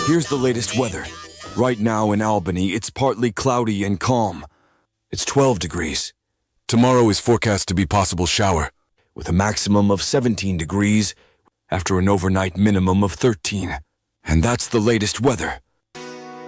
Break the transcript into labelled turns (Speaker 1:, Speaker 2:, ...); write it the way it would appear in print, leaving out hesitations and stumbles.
Speaker 1: Here's the latest weather. Right now in Albany, it's partly cloudy and calm. It's 12 degrees.
Speaker 2: Tomorrow is forecast to be possible shower,
Speaker 1: with a maximum of 17 degrees after an overnight minimum of 13. And that's the latest weather.